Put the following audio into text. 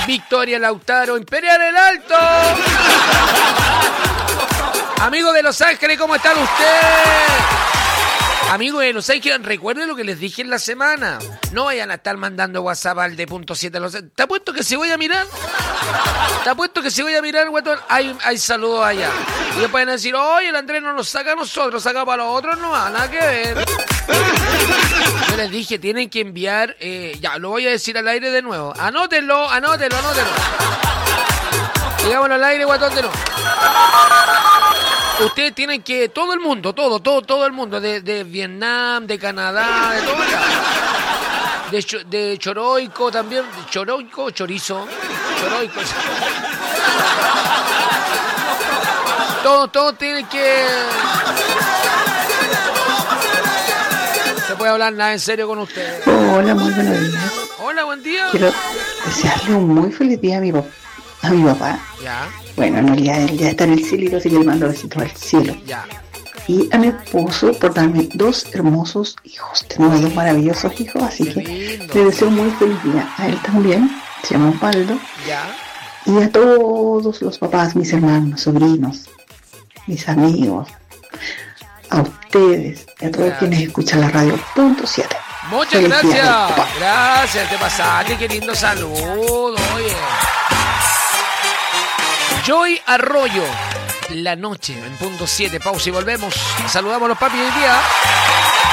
Victoria Lautaro, Imperial el Alto. Amigo de Los Ángeles, ¿cómo están ustedes? Amigos de Los Ángeles, recuerden lo que les dije en la semana. No vayan a estar mandando WhatsApp al de .7. ¿Te apuesto que si voy a mirar? ¿Te apuesto que si voy a mirar, guatón? Hay saludos allá. Y después van a decir, oye, el Andrés no nos saca a nosotros, saca para los otros, no va, nada que ver. Yo les dije, tienen que enviar, ya, lo voy a decir al aire de nuevo. Anótenlo. Digámoslo al aire, guatón, de nuevo. Ustedes tienen que, todo el mundo, todo el mundo, de Vietnam, de Canadá, de todo acá. De Choroico también, Choroico, chorizo, Choroico. Todos tienen que... Se puede hablar nada en serio con ustedes. Hola, muy buenos días. Hola, buen día. Quiero desearle un muy feliz día a mi papá. Ya. Bueno, en realidad él ya está en el cielo, así que le mando besitos al cielo. Ya. Y a mi esposo por darme 2 hermosos hijos. Tengo 2 maravillosos hijos, así que le deseo un muy feliz día. A él también, se llama Osvaldo. Ya. Y a todos los papás, mis hermanos, sobrinos, mis amigos, a ustedes y a todos quienes escuchan la radio .7. Muchas feliz gracias. día, Gracias, te pasaste, qué lindo saludo, oye. Joy Arroyo, la noche en .7, pausa y volvemos. Saludamos a los papis hoy día.